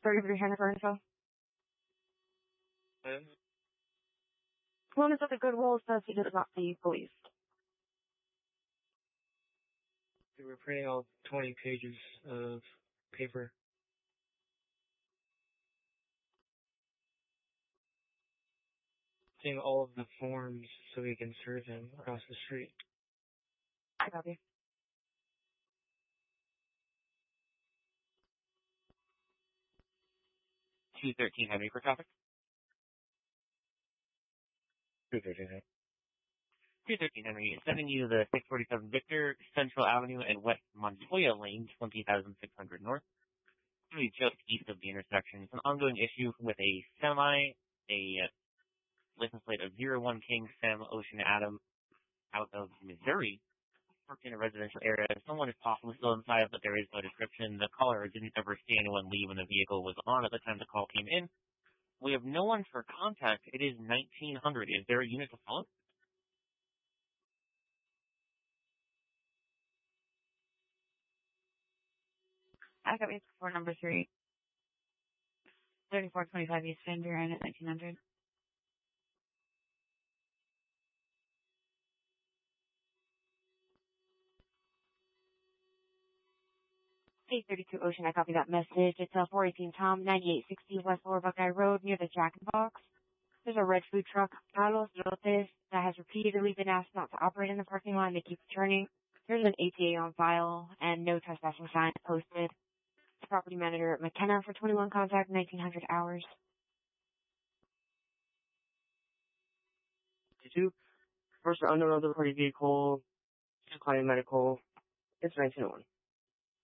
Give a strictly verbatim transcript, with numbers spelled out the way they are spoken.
thirty-three hundred for info. Okay. One is of the good rolls says he does not see police. We're printing all twenty pages of paper. Seeing all of the forms so we can serve him across the street. I copy. two thirteen Henry for traffic. two thirteen. two thirteen Henry, sending you the six forty-seven Victor, Central Avenue, and West Montoya Lane, twenty thousand six hundred north. Really just east of the intersection. It's an ongoing issue with a semi, a uh, license plate of zero one King Sam Ocean Adam out of Missouri, parked in a residential area. Someone is possibly still inside, but there is no description. The caller didn't ever see anyone leave when the vehicle was on at the time the call came in. We have no one for contact. It is nineteen hundred. Is there a unit to follow? I copy. It's for number three. thirty-four twenty-five East Van Buren at nineteen hundred. eight thirty-two Ocean, I copy that message. It's uh, four eighteen Tom, ninety-eight sixty West Lower Buckeye Road near the Jack in the Box. There's a red food truck, Carlos Lopez, that has repeatedly been asked not to operate in the parking lot and they keep returning. There's an A T A on file and no trespassing sign posted. Property manager at McKenna for twenty-one contact, nineteen hundred hours. Two, first unknown other party vehicle, client medical, it's nineteen oh one.